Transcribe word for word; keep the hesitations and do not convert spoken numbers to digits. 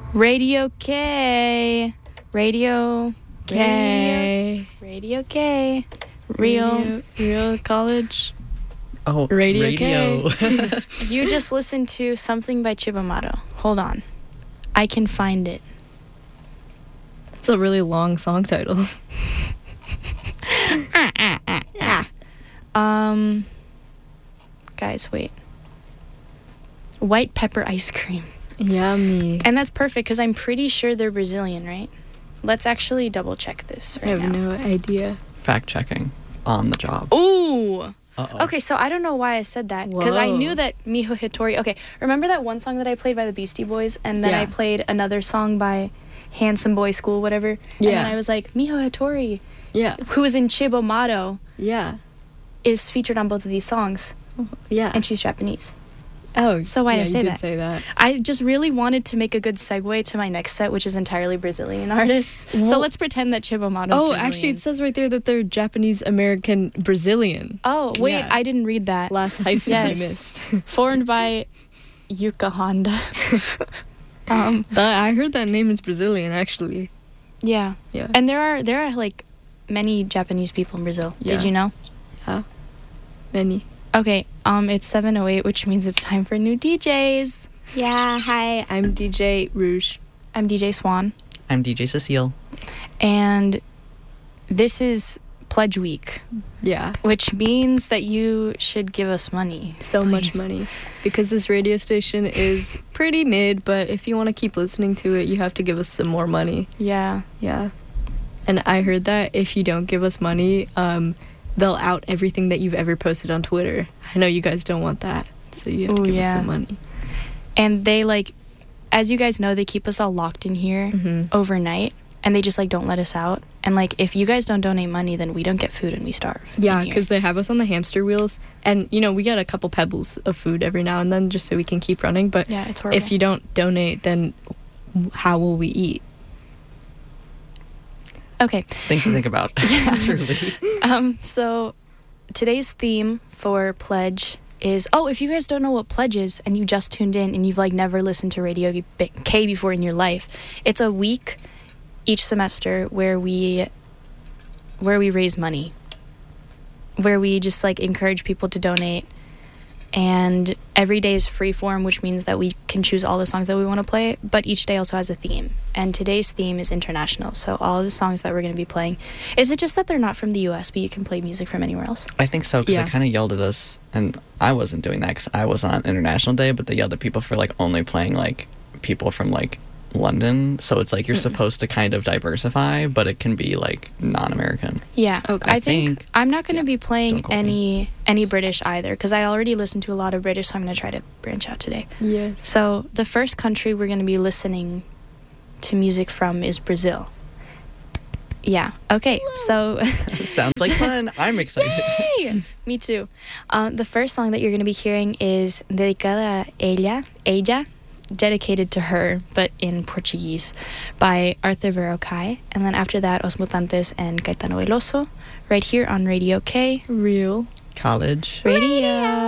Radio K. Radio K. Radio K. Real. Radio, real college. Oh, Radio, radio. K. You just listened to something by Chibamato. Hold on. I can find it. It's a really long song title. ah, ah, ah, ah. Um, guys, wait. White pepper ice cream. Yummy. And that's perfect because I'm pretty sure they're Brazilian, right? Let's actually double check this I right have now. no idea. Fact checking on the job. Ooh. Uh-oh. Okay, so I don't know why I said that because I Whoa. knew that Miho Hitori. Okay, remember that one song that I played by the Beastie Boys, and then Yeah. I played another song by Handsome Boy School, whatever. And Yeah. then I was like, Miho Hitori, Yeah. who is in Chibamato, Yeah. is featured on both of these songs, Yeah. and she's Japanese. Oh, So why did yeah, I say you did that? say that. I just really wanted to make a good segue to my next set, which is entirely Brazilian artists. so Well- let's pretend that Chibamato. Oh, actually, it saes right there that they're Japanese American Brazilian. Oh wait, Yeah. I didn't read that. Last hyphen Yes. we missed. Formed by Yuka Honda. um, That- I heard that name is Brazilian, actually. yeah, Yeah. and there are there are like many Japanese people in Brazil. Yeah. Did you know? Yeah. Many. Okay, um, it's seven oh eight, which means it's time for new D Js. Yeah, hi. I'm D J Rouge. I'm D J Swan, I'm D J Cecile. and this is Pledge Week, Yeah. which means that you should give us money. So much Please. money. Because this radio station is pretty mid, but if you want to keep listening to it, you have to give us some more money. Yeah. Yeah. And I heard that if you don't give us money, um, they'll out everything that you've ever posted on Twitter. I know you guys don't want that, so you have to Ooh, give us yeah. some money. And they like, as you guys know, they keep us all locked in here Mhm. overnight, and they just like don't let us out. And like, if you guys don't donate money, then we don't get food and we starve. Yeah, in here. because they have us on the hamster wheels, and you know we get a couple pebbles of food every now and then just so we can keep running. But yeah, it's horrible. if you don't donate, then how will we eat? okay, Things to think about. Truly. um, so today's theme for Pledge is, oh, if you guys don't know what Pledge is and you just tuned in and you've like never listened to Radio K before in your life, it's a week each semester where we where we raise money, where we just like encourage people to donate, and every day is free form, which means that we can choose all the songs that we want to play, but each day also has a theme, and today's theme is international. So all of the songs that we're going to be playing, is it just that they're not from the U S, but you can play music from anywhere else? I think so, because Yeah. they kind of yelled at us, and I wasn't doing that because I was on International Day, but they yelled at people for like only playing like people from like London. So it's like you're supposed to kind of diversify, but it can be like non-American. Yeah. Okay. I I think, think- I'm not going to yeah, be playing don't quote any any British either, because I already listened to a lot of British, so I'm going to try to branch out today. Yes. So the first country we're going to be listening to music from is Brazil. Yeah. Okay. So Sounds like fun. I'm excited. Yay! Me too. Uh, the first song that you're going to be hearing is Dedicada a Ella, Ella, dedicated to her, but in Portuguese, by Arthur Verocai. And then after that, Os Mutantes and Caetano Veloso, right here on Radio K. Real. College. Radio.